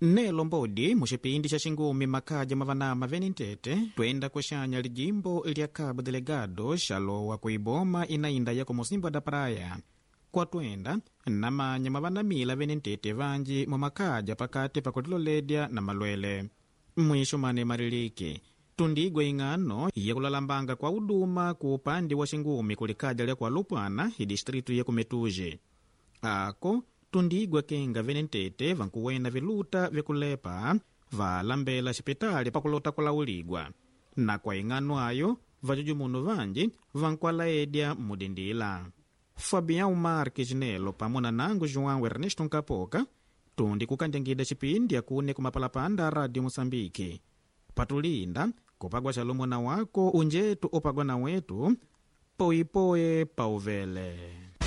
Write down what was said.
Nelo mbodi muxipindi xa xingumi makaja mavanama venintete twenda kuxanya lijimbo lya Cabo Delegado xalowa kuiboma inainda ya kumusimba da praia kwa twenda namanya mavanamila venintete vanji mu makaja pakati pakutiloledya na malwele mwisho mane mariliki tundigwa ing'ano ya kulalambanga kwa uduma ku upandi wa xingumi kulikaja lya kwa Lupwana distritu ya Kumetuje ako tundigwa kenga venentete vankuwena viluta vyekulepa valambela xipitali pakulota kulawuligwa na kwa ing'ano ayo vajujumunu vanji vankualaedya mudindila. Fabião Marques Nelo pamona nangu João Ernesto Nkapoka tundi kukanjangida xipindi akune kumapalapanda Radio Moçambique patulinda kupagwa xalomona wako unjetu opagwa na wetu poipoe pauvele.